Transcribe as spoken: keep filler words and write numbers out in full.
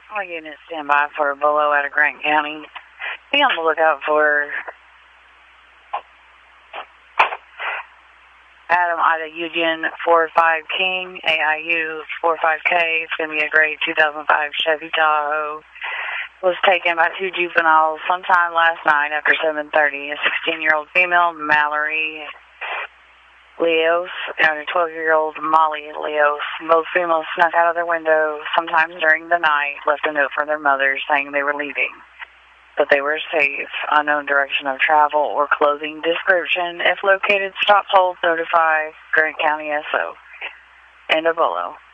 All units stand by for a Bolo out of Grant County. Be on the lookout for Adam Ida Union four five King, A I U four five K. It's going to be a great two thousand five Chevy Tahoe. Was taken by two juveniles sometime last night after seven thirty. A sixteen-year-old female, Mallory Leos, and a twelve-year-old Molly Leos. Both females snuck out of their window sometime during the night, left a note for their mothers saying they were leaving, but they were safe. Unknown direction of travel or clothing description. If located, stop, hold, notify Grant County S O. And a Bolo.